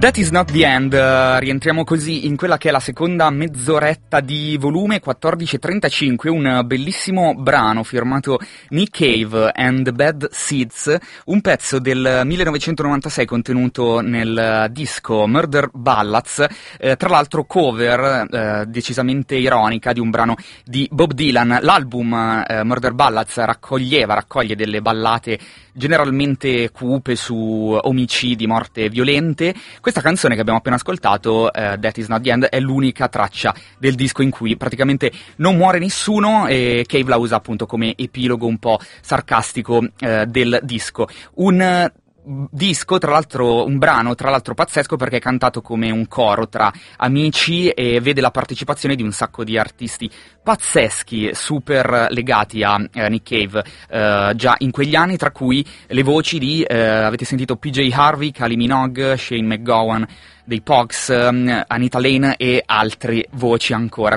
That is not the end, rientriamo così in quella che è la seconda mezz'oretta di volume 14:35, un bellissimo brano firmato Nick Cave and the Bad Seeds, un pezzo del 1996 contenuto nel disco Murder Ballads, tra l'altro cover decisamente ironica di un brano di Bob Dylan. L'album Murder Ballads raccoglie delle ballate generalmente cupe su omicidi, morte violente. Questa canzone che abbiamo appena ascoltato, That Is Not The End, è l'unica traccia del disco in cui praticamente non muore nessuno, e Cave la usa appunto come epilogo un po' sarcastico del disco. Un disco, tra l'altro, un brano tra l'altro pazzesco perché è cantato come un coro tra amici e vede la partecipazione di un sacco di artisti pazzeschi, super legati a Nick Cave già in quegli anni, tra cui le voci di, avete sentito, PJ Harvey, Kylie Minogue, Shane McGowan dei Pogues, Anita Lane e altre voci ancora.